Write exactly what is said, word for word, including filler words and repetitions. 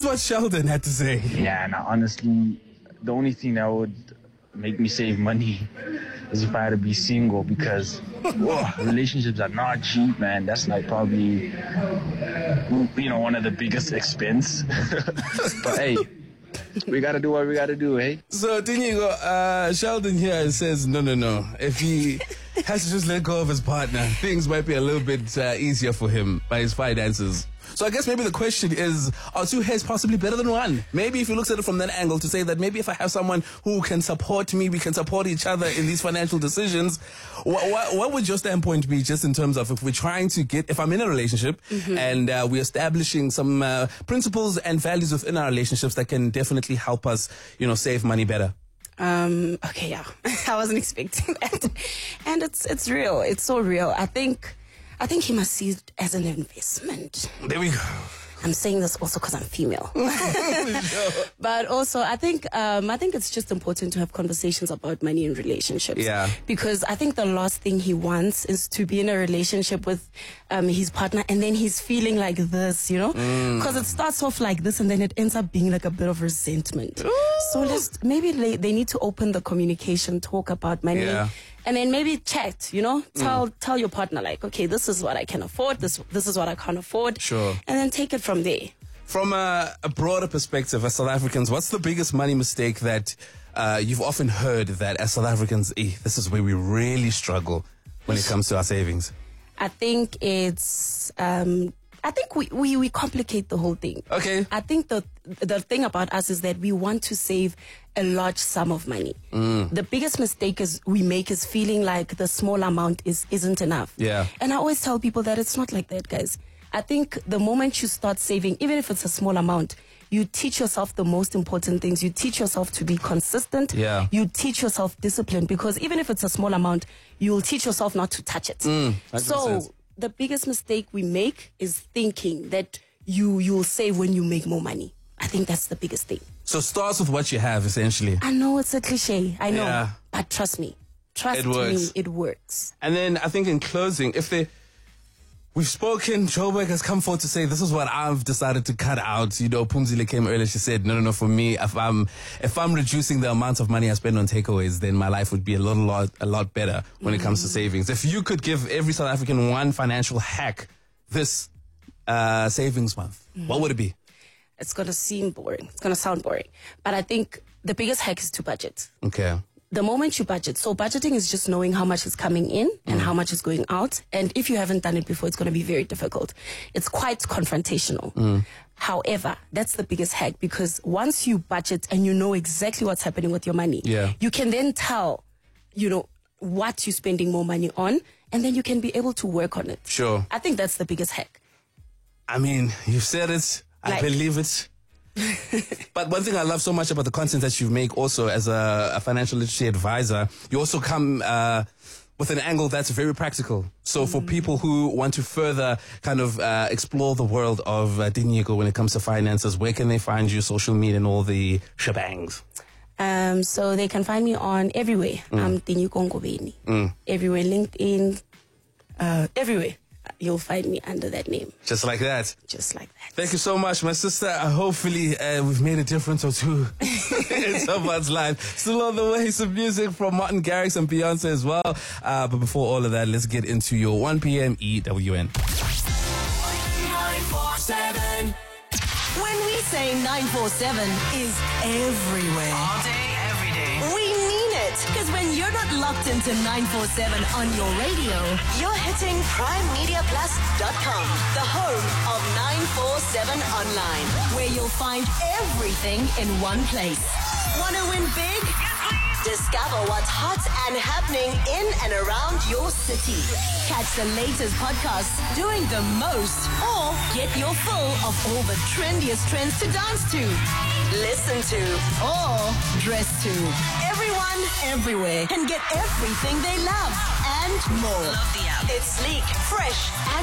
what Sheldon had to say. Yeah, now honestly, the only thing that would make me save money is if I had to be single, because whoa, relationships are not cheap, man. That's like probably, you know, one of the biggest expense. But hey, we gotta do what we gotta do, hey? So, Tinigo, uh, Sheldon here says, no, no, no. If he has to just let go of his partner, things might be a little bit uh, easier for him by his finances. So I guess maybe the question is, are two heads possibly better than one? Maybe if he looks at it from that angle to say that maybe if I have someone who can support me, we can support each other in these financial decisions. What, what, what would your standpoint be just in terms of if we're trying to get, if I'm in a relationship mm-hmm. and uh, we're establishing some uh, principles and values within our relationships that can definitely help us, you know, save money better? Um, okay, yeah. I wasn't expecting that. And it's, it's real. It's so real. I think... I think he must see it as an investment. There we go. I'm saying this also because I'm female. But also, I think um, I think it's just important to have conversations about money in relationships. Yeah. Because I think the last thing he wants is to be in a relationship with um, his partner and then he's feeling like this, you know? Because mm. it starts off like this and then it ends up being like a bit of resentment. Ooh. So let's maybe they, they need to open the communication, talk about money. Yeah. And then maybe chat, you know, tell mm. tell your partner like, okay, this is what I can afford, this this is what I can't afford. Sure. And then take it from there. From a, a broader perspective, as South Africans, what's the biggest money mistake that uh, you've often heard that as South Africans, eh, this is where we really struggle when it comes to our savings? I think it's... Um, I think we, we, we complicate the whole thing. Okay. I think the the thing about us is that we want to save a large sum of money. Mm. The biggest mistake is we make is feeling like the small amount is, isn't enough. Yeah. And I always tell people that it's not like that, guys. I think the moment you start saving, even if it's a small amount, you teach yourself the most important things. You teach yourself to be consistent. Yeah. You teach yourself discipline, because even if it's a small amount, you'll teach yourself not to touch it. Mm, so the biggest mistake we make is thinking that you you'll save when you make more money. I think that's the biggest thing. So starts with what you have, essentially. I know it's a cliche. I know. Yeah. But trust me. Trust it works. me, it works. And then I think in closing, if they... We've spoken, Joburg has come forward to say, this is what I've decided to cut out. You know, Pumzile came earlier, she said, no, no, no, for me, if I'm if I'm reducing the amount of money I spend on takeaways, then my life would be a little lot, a lot better when mm. it comes to savings. If you could give every South African one financial hack this uh, savings month, mm. what would it be? It's going to seem boring. It's going to sound boring. But I think the biggest hack is to budget. Okay. The moment you budget, so budgeting is just knowing how much is coming in and mm. how much is going out. And if you haven't done it before, it's going to be very difficult. It's quite confrontational. Mm. However, that's the biggest hack, because once you budget and you know exactly what's happening with your money, yeah. you can then tell, you know, what you're spending more money on, and then you can be able to work on it. Sure. I think that's the biggest hack. I mean, you've said it. I like, believe it. But one thing I love so much about the content that you make also as a, a financial literacy advisor, you also come uh, with an angle that's very practical. So mm. for people who want to further kind of uh, explore the world of uh, Tinigo when it comes to finances, where can they find you, social media and all the shebangs? Um, so they can find me on everywhere. Mm. I'm Tinigo Ngobeni. Mm. Everywhere, LinkedIn, uh, everywhere. You'll find me under that name. Just like that? Just like that. Thank you so much, my sister. Uh, hopefully uh, we've made a difference or two in someone's life. Still on the way, some music from Martin Garrix and Beyonce as well. Uh, but before all of that, let's get into your one p m E W N. nine four seven. When we say nine four seven is everywhere. All day, every day. We mean it. Because when you're not locked into nine four seven on your radio, you're hitting prime media plus dot com, the home of nine four seven Online, where you'll find everything in one place. Wanna win big? Discover what's hot and happening in and around your city. Catch the latest podcasts doing the most, or get your fill of all the trendiest trends to dance to, listen to, or dress to. Everyone, everywhere can get everything they love and more. Love the app. It's sleek, fresh, and